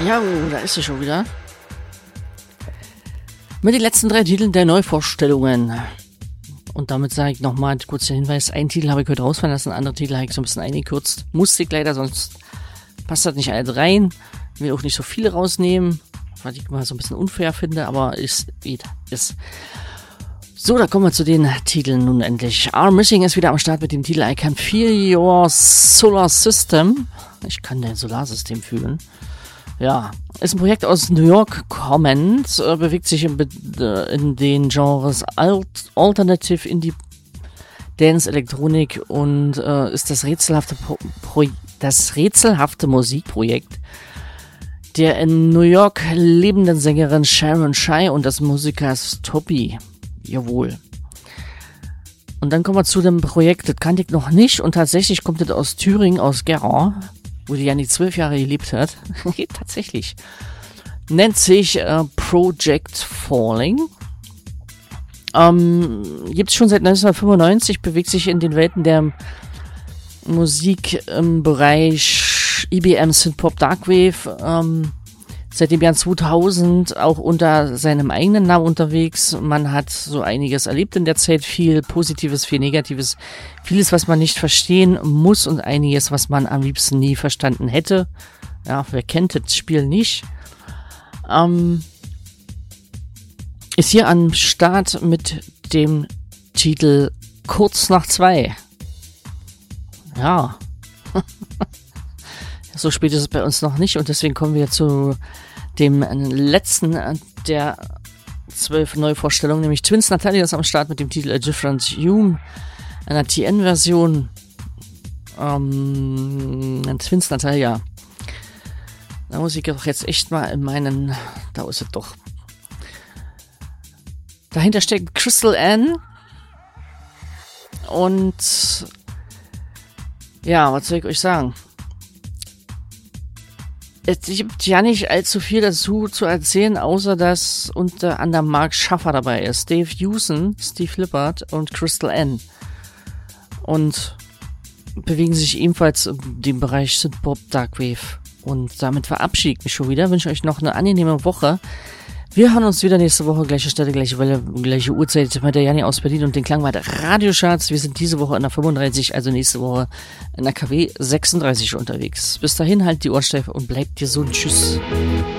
Ja, da ist sie schon wieder. Mit den letzten 3 Titeln der Neuvorstellungen. Und damit sage ich nochmal kurz den Hinweis, einen Titel habe ich heute rausfallen lassen, andere Titel habe ich so ein bisschen eingekürzt. Musste ich leider, sonst passt das nicht alles rein. Ich will auch nicht so viele rausnehmen, was ich mal so ein bisschen unfair finde, aber ist. So, da kommen wir zu den Titeln nun endlich. R. Missing ist wieder am Start mit dem Titel I Can Feel Your Solar System. Ich kann dein Solarsystem fühlen. Ja, ist ein Projekt aus New York kommend, bewegt sich in den Genres Alternative, Indie, Dance, Elektronik und ist das rätselhafte Musikprojekt der in New York lebenden Sängerin Sharon Shai und des Musikers Toppy. Jawohl. Und dann kommen wir zu dem Projekt, das kannte ich noch nicht und tatsächlich kommt das aus Thüringen, aus Gera, wo die Janni 12 Jahre gelebt hat. Tatsächlich. Nennt sich Project Falling. Gibt es schon seit 1995, bewegt sich in den Welten der Musik im Bereich IBM, Synthpop, Darkwave. Seit dem Jahr 2000 auch unter seinem eigenen Namen unterwegs. Man hat so einiges erlebt in der Zeit, viel Positives, viel Negatives, vieles, was man nicht verstehen muss und einiges, was man am liebsten nie verstanden hätte. Ja, wer kennt das Spiel nicht? Ist hier am Start mit dem Titel Kurz nach 2. Ja. So spät ist es bei uns noch nicht und deswegen kommen wir zu dem letzten der 12 Neuvorstellungen, nämlich Twins Natalia ist am Start mit dem Titel A Different Hue, einer TN-Version. Twins Natalia. Da muss ich doch jetzt echt mal in meinen... Da ist es doch. Dahinter steckt Crystal Ann. Und... Ja, was soll ich euch sagen? Es gibt ja nicht allzu viel dazu zu erzählen, außer dass unter anderem Mark Schaffer dabei ist, Dave Hewson, Steve Lippert und Crystal Ann. Und bewegen sich ebenfalls in dem Bereich Synthpop, Darkwave. Und damit verabschiede ich mich schon wieder. Wünsche euch noch eine angenehme Woche. Wir hören uns wieder nächste Woche, gleiche Stelle, gleiche Welle, gleiche Uhrzeit mit der Janni aus Berlin und den Klangwald Radiocharts. Wir sind diese Woche in der 35, also nächste Woche in der KW 36 unterwegs. Bis dahin, halt die Ohren steif und bleibt gesund. Tschüss.